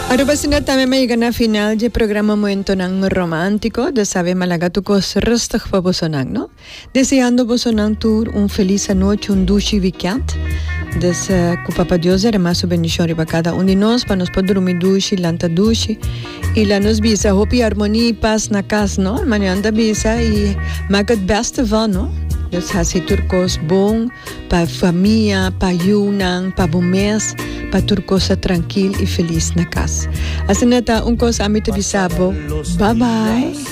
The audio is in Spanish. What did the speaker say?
Ahora na também may na final de programa Momento ng Romántico de sabe malaga tukos rustig pa bosonang, no? Deseando bosonang tour un feliz noche, un dulce weekend. Des ku Papa Dios era más bendición riba cada un de nós para nos poder dormir dulce, lanta dulce. E lá nos bisa hopi harmonia e paz na casa, no? Manhã da bisa e maak het beste van, no? Dus hasi turcos bom para família, para yunang, para bom mês, para turcos tranquilo e feliz na casa. Assim neta coisa amito de sabo. Bye bye.